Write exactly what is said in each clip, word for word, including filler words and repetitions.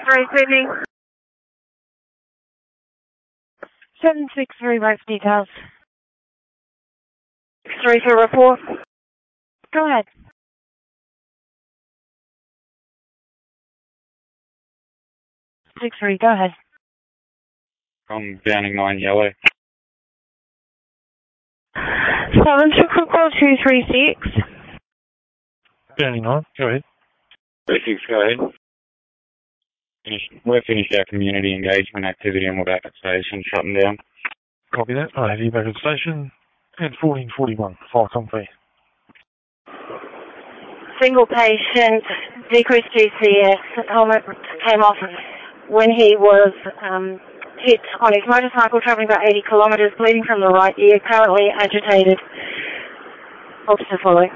three, Sydney. seven six three, both details. three for report. Go ahead. six three, go ahead. I'm Downing nine yellow. seven six four two three six. Downing nine, go ahead. three six, go ahead. Finished, we're finished our community engagement activity and we're back at station, shutting down. Copy that. I have you back at station. And fourteen forty-one, fire complete. Single patient, decreased G C S, helmet came off when he was um, hit on his motorcycle travelling about eighty kilometres, bleeding from the right ear, currently agitated. Officer following.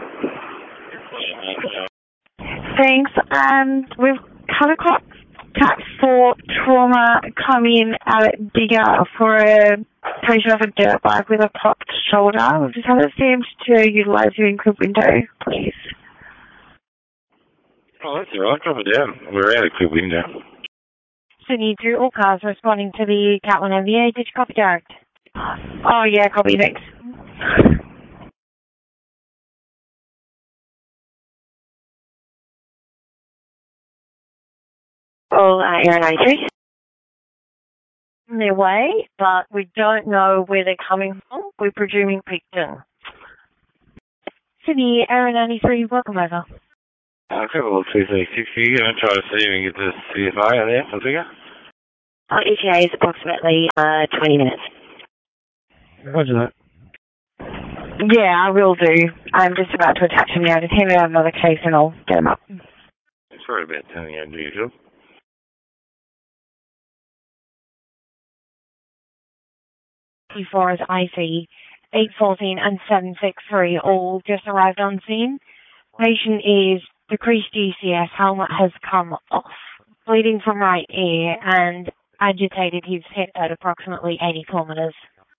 Thanks. And we've had a cop tax for trauma come in at Digger for a patient of a dirt bike with a popped shoulder. We've just had it stamped to utilise your equip window, please. Oh, that's alright, drop it down. We're out of quick window. Sydney through all cars responding to the Cat one M V A. Did you copy direct? Oh yeah, copy, thanks. All uh, Air ninety-three. On their way, but we don't know where they're coming from. We're presuming Picton. Sydney, Air ninety-three, welcome over. I'll have a look two three six for you. I'm going to try to see if we can get the C F A out there for figure. Our E T A is approximately uh, twenty minutes. Roger that. Yeah, I will do. I'm just about to attach him now. Just hand me out another case and I'll get him up. It's probably about ten out, do you feel? Four is I C, eight fourteen and seven six three all just arrived on scene. Patient is decreased G C S, helmet has come off, bleeding from right ear and agitated. He's hit at approximately eighty kilometres.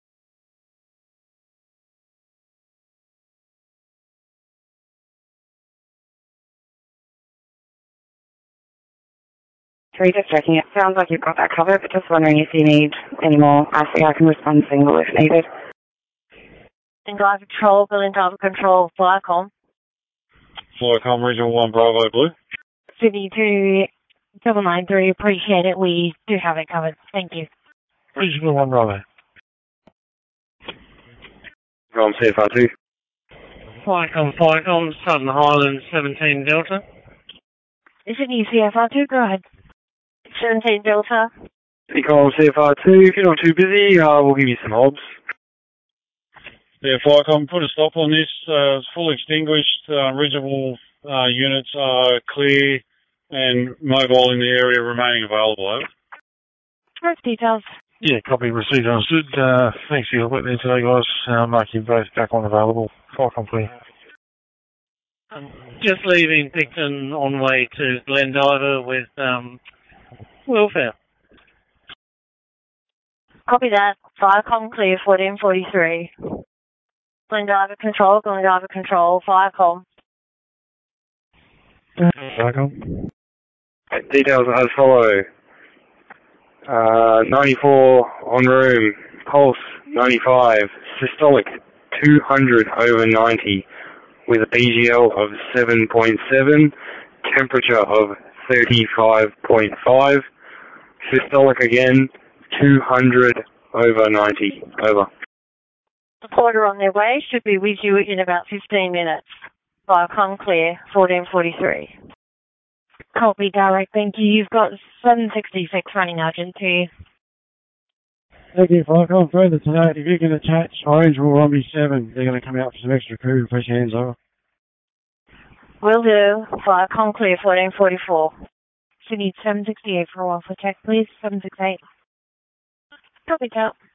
Three, just checking. It sounds like you've got that covered, but just wondering if you need any more. I think I can respond single if needed. And driver control, building driver control, Flycom. Flycom, Regional one, Bravo Blue. City two, double nine three, appreciate it. We do have it covered. Thank you. Regional one, Bravo. From C F R two. Flycom, Flycom, Southern Highlands, seventeen Delta. Is it C F R two? Go ahead. seventeen Delta. Ecom C F R two, if you're not too busy, uh, we'll give you some obs. Yeah, Flycom, put a stop on this. Uh, it's full extinguished. Uh, regional uh, units are clear and mobile in the area remaining available. Over. First details. Yeah, copy received understood. Uh, thanks for your work there today, guys. Uh, mark you both back on available. File complete. Um, just leaving Picton on way to Glendiver with um, welfare. Copy that. Firecom clear, fourteen forty-three. Glendiver control, Glendiver control, Firecom. Firecom. Details as follow. Uh, ninety-four on room, pulse ninety-five, systolic two hundred over ninety, with a B G L of seven point seven, temperature of thirty-five point five, systolic again, two hundred over ninety, over. Reporter on their way, should be with you in about fifteen minutes. Firecom clear, fourteen forty-three. Copy direct, thank you. You've got seven sixty-six running urgent to you. Thank you, Firecom. Further tonight, if you can attach Orange will Romney seven, they're going to come out for some extra crew. Press your hands over. Will do. Firecom clear, fourteen forty-four. So you need seven sixty-eight for a while for check, please. seven sixty-eight. Copy, out.